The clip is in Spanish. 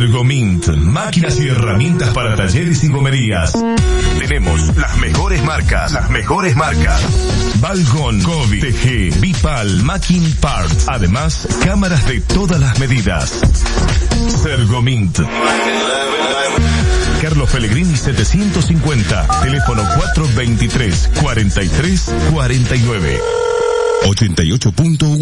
Sergomint, máquinas y herramientas para talleres y gomerías. Tenemos las mejores marcas. Balgon, Kobe, TG, Bipal, Macking Parts. Además, cámaras de todas las medidas. Sergomint. Carlos Pellegrini 750. Teléfono 423-4349. 88.1